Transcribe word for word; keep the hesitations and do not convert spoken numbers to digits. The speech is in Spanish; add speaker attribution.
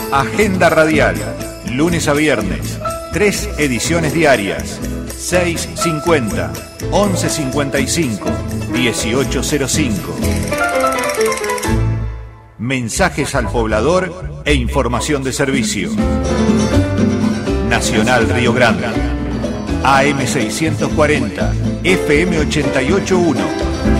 Speaker 1: Agenda radial, lunes a viernes, tres ediciones diarias, seis cincuenta, once cincuenta y cinco, dieciocho cero cinco. Mensajes al poblador e información de servicio. Nacional Río Grande, A M seiscientos cuarenta, F M ochenta y ocho punto uno.